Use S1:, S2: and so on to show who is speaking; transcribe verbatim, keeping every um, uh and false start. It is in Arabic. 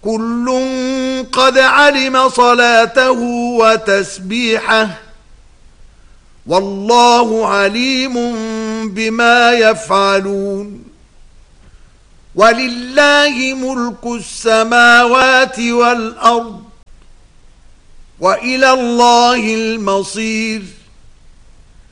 S1: كل قد علم صلاته وتسبيحه والله عليم بما يفعلون ولله ملك السماوات والأرض وإلى الله المصير